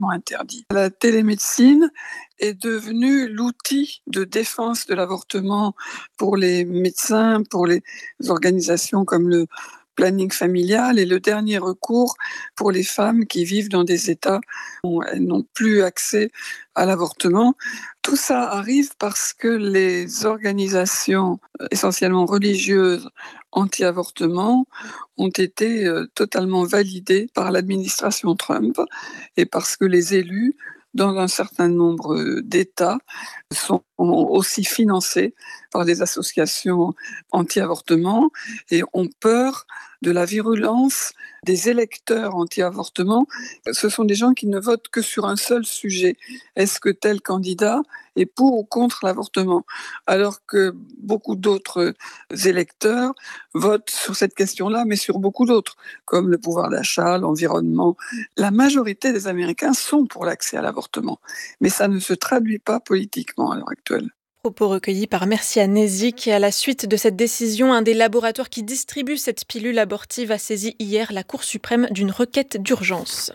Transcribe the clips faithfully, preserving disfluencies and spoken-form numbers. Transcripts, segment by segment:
complètement interdit. La télémédecine est devenue l'outil de défense de l'avortement pour les médecins, pour les organisations comme le planning familial et le dernier recours pour les femmes qui vivent dans des États où elles n'ont plus accès à l'avortement. Tout ça arrive parce que les organisations essentiellement religieuses anti-avortement ont été euh, totalement validées par l'administration Trump et parce que les élus dans un certain nombre d'États sont aussi financés par des associations anti-avortement et ont peur de la virulence des électeurs anti-avortement. Ce sont des gens qui ne votent que sur un seul sujet. Est-ce que tel candidat est pour ou contre l'avortement? Alors que beaucoup d'autres électeurs votent sur cette question-là, mais sur beaucoup d'autres, comme le pouvoir d'achat, l'environnement. La majorité des Américains sont pour l'accès à l'avortement, mais ça ne se traduit pas politiquement à l'heure actuelle. Propos recueillis par Mercia Nezik. À la suite de cette décision, un des laboratoires qui distribue cette pilule abortive a saisi hier la Cour suprême d'une requête d'urgence.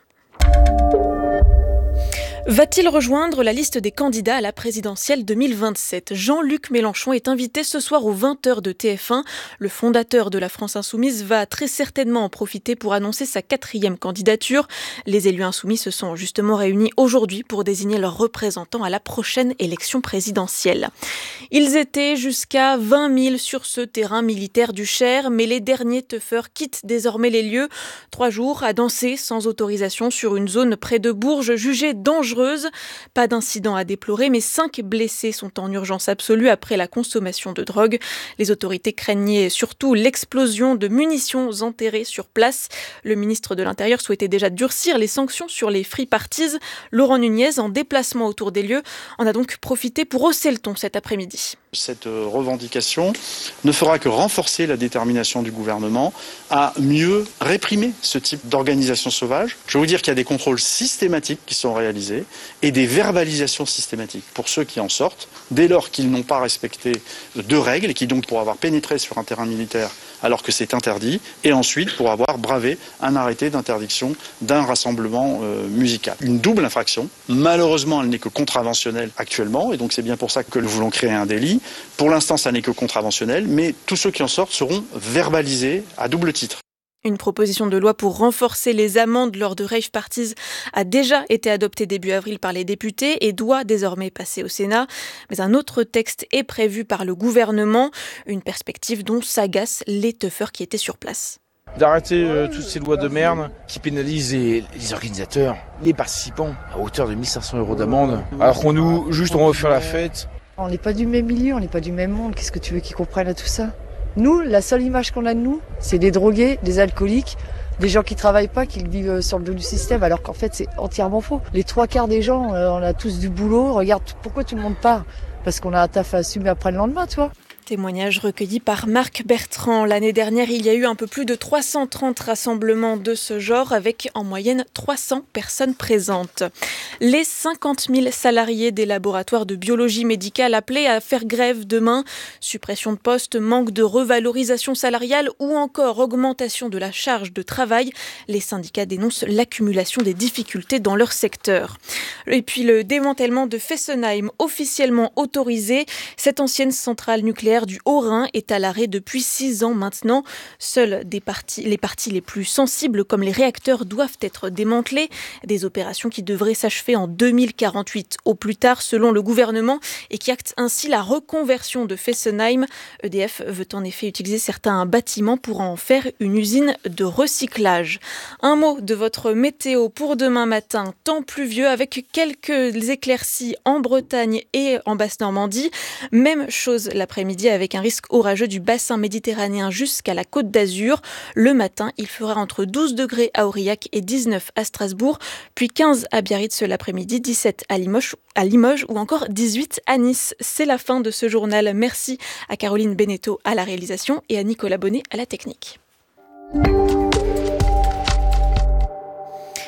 Va-t-il rejoindre la liste des candidats à la présidentielle deux mille vingt-sept ? Jean-Luc Mélenchon est invité ce soir aux vingt heures de T F un. Le fondateur de la France Insoumise va très certainement en profiter pour annoncer sa quatrième candidature. Les élus insoumis se sont justement réunis aujourd'hui pour désigner leurs représentants à la prochaine élection présidentielle. Ils étaient jusqu'à vingt mille sur ce terrain militaire du Cher, mais les derniers teufeurs quittent désormais les lieux. Trois jours à danser sans autorisation sur une zone près de Bourges jugée dangereuse. Pas d'incident à déplorer, mais cinq blessés sont en urgence absolue après la consommation de drogue. Les autorités craignaient surtout l'explosion de munitions enterrées sur place. Le ministre de l'Intérieur souhaitait déjà durcir les sanctions sur les free parties. Laurent Nunez, en déplacement autour des lieux, en a donc profité pour hausser le ton cet après-midi. Cette revendication ne fera que renforcer la détermination du gouvernement à mieux réprimer ce type d'organisation sauvage. Je vais vous dire qu'il y a des contrôles systématiques qui sont réalisés et des verbalisations systématiques pour ceux qui en sortent, dès lors qu'ils n'ont pas respecté de règles et qui donc pour avoir pénétré sur un terrain militaire alors que c'est interdit, et ensuite pour avoir bravé un arrêté d'interdiction d'un rassemblement euh, musical. Une double infraction. Malheureusement, elle n'est que contraventionnelle actuellement, et donc c'est bien pour ça que nous voulons créer un délit. Pour l'instant, ça n'est que contraventionnel, mais tous ceux qui en sortent seront verbalisés à double titre. Une proposition de loi pour renforcer les amendes lors de rave parties a déjà été adoptée début avril par les députés et doit désormais passer au Sénat. Mais un autre texte est prévu par le gouvernement, une perspective dont s'agacent les teufeurs qui étaient sur place. D'arrêter euh, toutes ces lois de merde qui pénalisent les, les organisateurs, les participants à hauteur de mille cinq cents euros d'amende, alors qu'on nous, juste on va faire la fête. On n'est pas du même milieu, on n'est pas du même monde, qu'est-ce que tu veux qu'ils comprennent à tout ça ? Nous, la seule image qu'on a de nous, c'est des drogués, des alcooliques, des gens qui travaillent pas, qui vivent sur le dos du système, alors qu'en fait c'est entièrement faux. Les trois quarts des gens, on a tous du boulot, regarde pourquoi tout le monde part ? Parce qu'on a un taf à assumer après le lendemain, tu vois. Témoignage recueilli par Marc Bertrand. L'année dernière, il y a eu un peu plus de trois cent trente rassemblements de ce genre avec en moyenne trois cents personnes présentes. Les cinquante mille salariés des laboratoires de biologie médicale appelés à faire grève demain. Suppression de postes, manque de revalorisation salariale ou encore augmentation de la charge de travail. Les syndicats dénoncent l'accumulation des difficultés dans leur secteur. Et puis le démantèlement de Fessenheim officiellement autorisé. Cette ancienne centrale nucléaire du Haut-Rhin est à l'arrêt depuis six ans maintenant. Seules des parties, les parties les plus sensibles, comme les réacteurs, doivent être démantelées. Des opérations qui devraient s'achever en deux mille quarante-huit au plus tard, selon le gouvernement, et qui actent ainsi la reconversion de Fessenheim. E D F veut en effet utiliser certains bâtiments pour en faire une usine de recyclage. Un mot de votre météo pour demain matin. Temps pluvieux avec quelques éclaircies en Bretagne et en Basse-Normandie. Même chose l'après-midi avec un risque orageux du bassin méditerranéen jusqu'à la Côte d'Azur. Le matin, il fera entre douze degrés à Aurillac et dix-neuf à Strasbourg, puis quinze à Biarritz l'après-midi, dix-sept à Limoges, à Limoges ou encore dix-huit à Nice. C'est la fin de ce journal. Merci à Caroline Beneteau à la réalisation et à Nicolas Bonnet à la technique.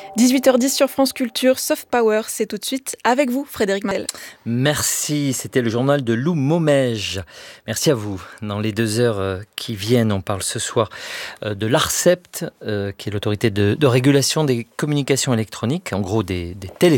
dix-huit heures dix sur France Culture, Soft Power, c'est tout de suite avec vous, Frédéric Martel. Merci, c'était le journal de Lou Momège. Merci à vous. Dans les deux heures qui viennent, on parle ce soir de l'ARCEP, qui est l'autorité de, de régulation des communications électroniques, en gros des, des téléphones.